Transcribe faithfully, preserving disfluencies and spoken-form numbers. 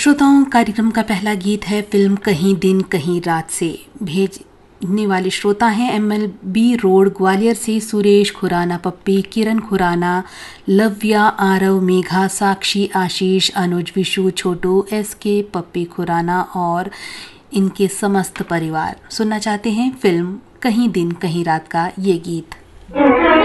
श्रोताओं, कार्यक्रम का पहला गीत है फिल्म कहीं दिन कहीं रात से। भेजने वाले श्रोता हैं M L B road Gwalior से सुरेश खुराना, पप्पी, किरण खुराना, लव्या, आरव, मेघा, साक्षी, आशीष, अनुज, विशु, छोटू, एस के, पप्पी खुराना और इनके समस्त परिवार सुनना चाहते हैं फिल्म कहीं दिन कहीं रात का ये गीत।